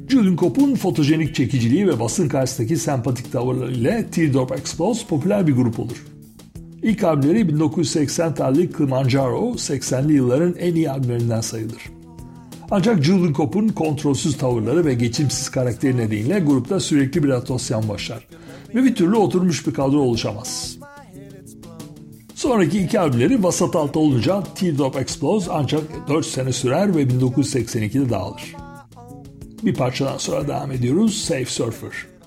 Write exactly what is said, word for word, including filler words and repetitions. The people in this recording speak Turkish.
Julian Cope'un fotojenik çekiciliği ve basın karşısındaki sempatik tavırlarıyla Teardrop Explosive popüler bir grup olur. İlk albümleri bin dokuz yüz seksen tarihli Kilimanjaro, seksenli yılların en iyi albümlerinden sayılır. Ancak Julian Cope'un kontrolsüz tavırları ve geçimsiz karakteri nedeniyle grupta sürekli bir atosyan başlar ve bir türlü oturmuş bir kadro oluşamaz. Sonraki iki albümleri vasat alta olunca Teardrop Explosive ancak dört sene sürer ve bin dokuz yüz seksen ikide dağılır. Bir parçadan sonra devam ediyoruz. Safe Surfer.